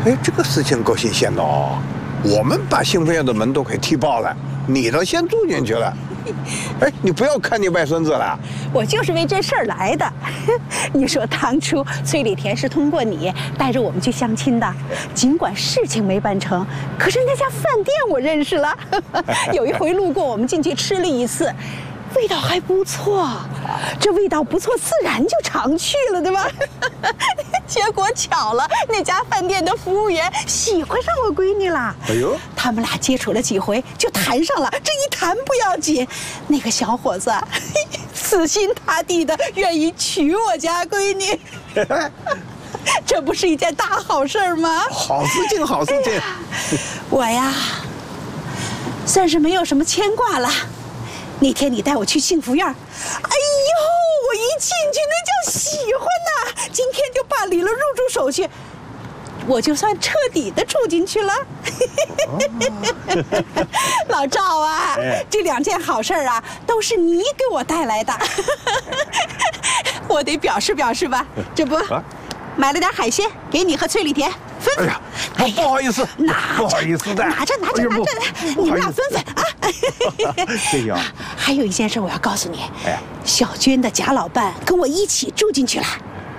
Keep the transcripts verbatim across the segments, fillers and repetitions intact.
哎，这个事情够新鲜的哦。我们把幸福院的门都给踢爆了，你都先住进去了。哎，你不要看你外孙子了。 我就是为这事儿来的。你说当初崔丽田是通过你带着我们去相亲的，尽管事情没办成，可是那家饭店我认识了。有一回路过，我们进去吃了一次。味道还不错，这味道不错，自然就常去了，对吧？结果巧了，那家饭店的服务员喜欢上我闺女了。哎呦，他们俩接触了几回就谈上了。这一谈不要紧，那个小伙子死心塌地的愿意娶我家闺女。这不是一件大好事吗？ 好事情，好事情。哎、 我呀，算是没有什么牵挂了。那天你带我去幸福院，哎呦，我一进去那叫喜欢呐！今天就办理了入住手续，我就算彻底的住进去了。哦、老赵啊，哎、这两件好事啊，都是你给我带来的，我得表示表示吧。这不，啊、买了点海鲜给你和崔丽田分分。哎呀， 哎不好意思， 拿不好意思的， 拿着拿着拿着，你们俩分分啊！ 谢谢啊。 还有一件事我要告诉你，哎，小娟的贾老伴跟我一起住进去了。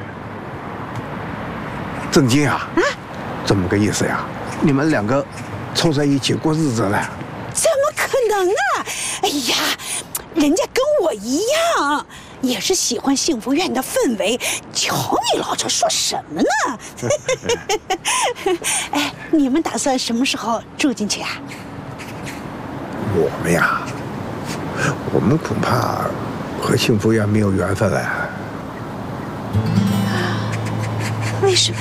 郑金啊，啊，怎么个意思呀？你们两个凑在一起过日子了？ 怎么可能啊！哎呀，人家跟我一样。也是喜欢幸福院的氛围，瞧你老这说什么呢？哎，你们打算什么时候住进去啊？ 我们呀，我们恐怕和幸福院没有缘分了。 为什么？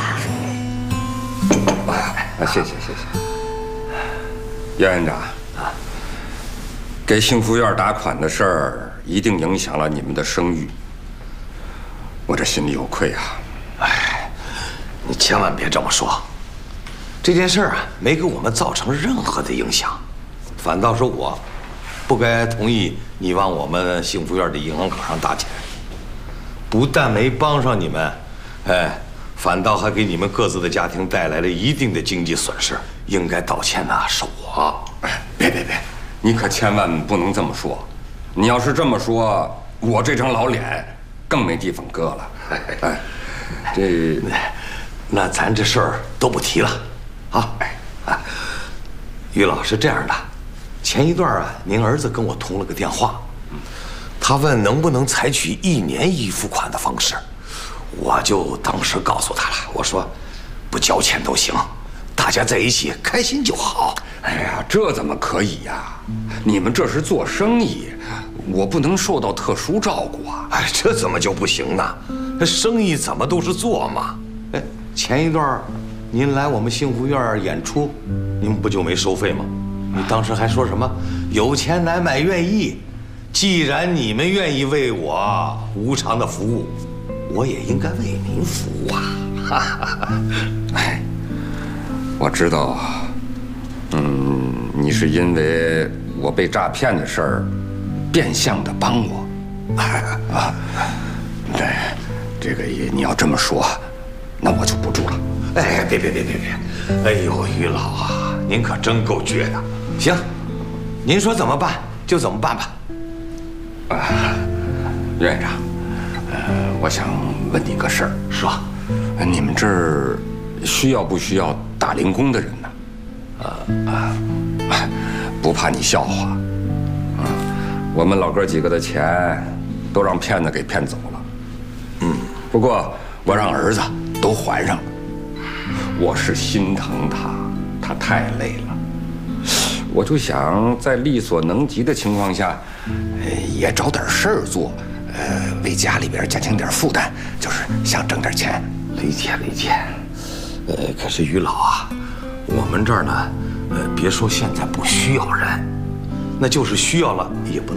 啊，谢谢谢谢。杨院长啊，给幸福院打款的事儿。一定影响了你们的声誉，我这心里有愧啊！ 哎，你千万别这么说，这件事儿啊，没给我们造成任何的影响，反倒是我，不该同意你往我们幸福院的银行卡上打钱，不但没帮上你们，哎，反倒还给你们各自的家庭带来了一定的经济损失。应该道歉的是我。 哎，别别别，你可千万不能这么说。你要是这么说，我这张老脸更没地方搁了。哎，这， 那咱这事儿都不提了，啊！哎，啊，于老是这样的，前一段啊，您儿子跟我通了个电话，他问能不能采取一年一付款的方式，我就当时告诉他了，我说，不交钱都行，大家在一起开心就好。 哎呀，这怎么可以呀？你们这是做生意。我不能受到特殊照顾啊！ 哎，这怎么就不行呢？这生意怎么都是做嘛。哎，前一段您来我们幸福院演出，您不就没收费吗？你当时还说什么有钱难买愿意，既然你们愿意为我无偿的服务，我也应该为您服务啊！哈哈， 哎，我知道，嗯，你是因为我被诈骗的事儿。变相的帮我，啊，这这个也你要这么说，那我就不住了。 哎，别别别别别！哎呦，于老啊，您可真够倔的。行，您说怎么办就怎么办吧。 啊，袁院长，呃，我想问你个事儿。 说， 你们这儿需要不需要打零工的人呢？啊啊，不怕你笑话。我们老哥几个的钱都让骗子给骗走了，嗯，不过我让儿子都还上了。我是心疼他，他太累了，我就想在力所能及的情况下，呃，也找点事儿做，呃，为家里边减轻点负担，就是想挣点钱。 理解理解，呃，可是于老啊，我们这儿呢，呃，别说现在不需要人，那就是需要了也不能。